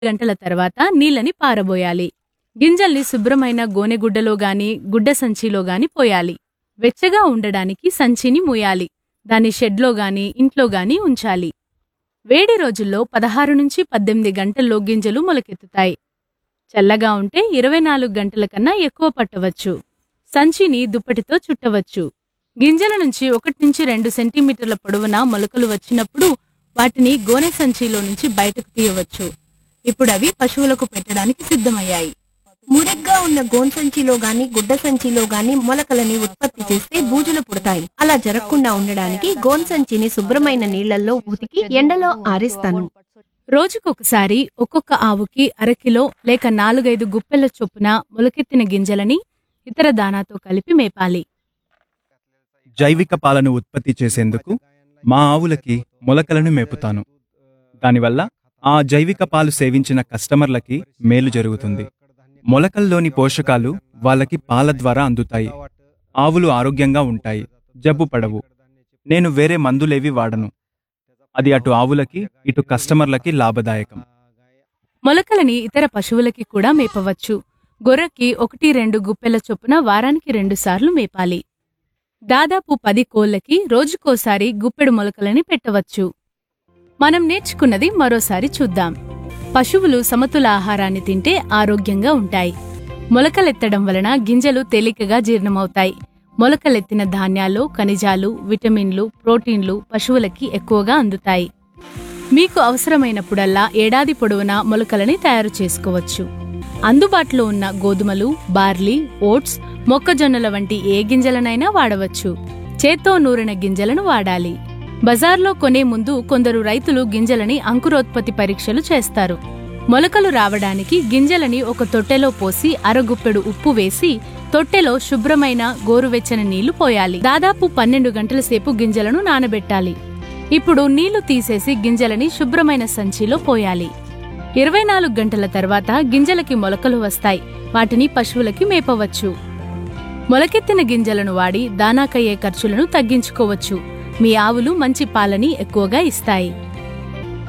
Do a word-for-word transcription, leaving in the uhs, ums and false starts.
గంటల తర్వాత నీళ్ళని పారబోయాలి. గింజల్ని శుభ్రమైన గోనెగుడ్డలో గాని గుడ్డ సంచిలో గాని పోయాలి. వెచ్చగా ఉండడానికి సంచిని మూయాలి. దాన్ని షెడ్లో గాని ఇంట్లో గాని ఉంచాలి. వేడి రోజుల్లో పదహారు నుంచి పద్దెనిమిది గంటల్లో గింజలు మొలకెత్తుతాయి. చల్లగా ఉంటే ఇరవై నాలుగు గంటల కన్నా ఎక్కువ పట్టవచ్చు. సంచిని దుప్పటితో చుట్టవచ్చు. గింజల నుంచి ఒకటి నుంచి రెండు సెంటీమీటర్ల పొడవున మొలకలు వచ్చినప్పుడు వాటిని గోనె సంచిలో నుంచి బయటకు తీయవచ్చు. ఇప్పుడు అవి పశువులకు పెట్టడానికి సిద్ధమయ్యాయి. మురిగ్గా ఉన్న గోన్ సంచిలో గాని గుడ్డ సంచిలో గాని మొలకలని ఉత్పత్తి చేస్తే బూజులు పుడతాయి. అలా జరగకుండా ఉండడానికి గోన్ సంచిని శుభ్రమైన నీళ్లలో ఉతికి ఎండలో ఆరేస్తాను. రోజుకొకసారి ఒక్కొక్క ఆవుకి అరకిలో లేక నాలుగైదు గుప్పెల చొప్పున మొలకెత్తిన గింజలని ఇతర దానాతో కలిపి మేపాలి. జైవిక పాలను ఉత్పత్తి చేసేందుకు మా ఆవులకి మొలకలను మేపుతాను. దానివల్ల ఆ జైవిక పాలు సేవించిన కస్టమర్లకి మేలు జరుగుతుంది. మొలకల్లోని పోషకాలు వాళ్ళకి పాల ద్వారా అందుతాయి. ఆవులు ఆరోగ్యంగా ఉంటాయి, జబ్బు పడవు. నేను వేరే మందులేవి వాడను. అది అటు ఆవులకి ఇటు కస్టమర్లకి లాభదాయకం. మొలకలని ఇతర పశువులకి కూడా మేపవచ్చు. గొర్రెకి ఒకటి రెండు గుప్పెల చొప్పున వారానికి రెండుసార్లు మేపాలి. దాదాపు పది కోళ్లకి రోజుకోసారి గుప్పెడు మొలకలని పెట్టవచ్చు. మనం నేర్చుకున్నది మరోసారి చూద్దాం. పశువులు సమతుల ఆహారాన్ని తింటే ఆరోగ్యంగా ఉంటాయి. మొలకలెత్తడం వలన గింజలు తేలికగా జీర్ణమవుతాయి. మొలకలెత్తిన ధాన్యాల్లో ఖనిజాలు, విటమిన్లు, ప్రోటీన్లు పశువులకి ఎక్కువగా అందుతాయి. మీకు అవసరమైనప్పుడల్లా ఏడాది పొడవునా మొలకలని తయారు చేసుకోవచ్చు. అందుబాటులో ఉన్న గోధుమలు, బార్లీ, ఓట్స్, మొక్కజొన్నల వంటి ఏ గింజలనైనా వాడవచ్చు. చేత్తో నూరిన గింజలను వాడాలి. బజార్లో కొనే ముందు కొందరు రైతులు గింజలని అంకురోత్పత్తి పరీక్షలు చేస్తారు. మొలకలు రావడానికి గింజలని ఒక తొట్టెలో పోసి అరగుప్పెడు ఉప్పు వేసి తొట్టెలో శుభ్రమైన గోరువెచ్చని నీళ్లు పోయాలి. దాదాపు పన్నెండు గంటల సేపు గింజలను నానబెట్టాలి. ఇప్పుడు నీళ్లు తీసేసి గింజలని శుభ్రమైన సంచిలో పోయాలి. ఇరవై నాలుగు గంటల తర్వాత గింజలకి మొలకలు వస్తాయి. వాటిని పశువులకి మేపవచ్చు. మొలకెత్తిన గింజలను వాడి దానాకయ్యే ఖర్చులను తగ్గించుకోవచ్చు. మీ ఆవులు మంచి పాలని ఎక్కువగా ఇస్తాయి.